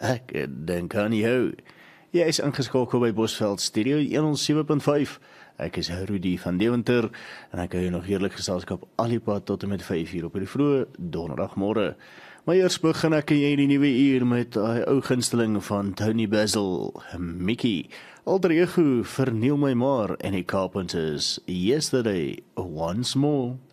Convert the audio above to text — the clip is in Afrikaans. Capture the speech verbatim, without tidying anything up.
Ek dink aan jou. Jy is ingeskakel by Bosveld Studio honderd sewe punt vyf. Ek is Rudy van Deventer en ek hou jou nog heerlik geselskap al die pad tot en met vyf uur op die vroeë donderdagmôre. Maar eers begin ek en jy die nuwe uur met die ou gunsteling van Tony Basil, Mickey. Alter ego, verniel my maar en die Carpenters, Yesterday, Once More.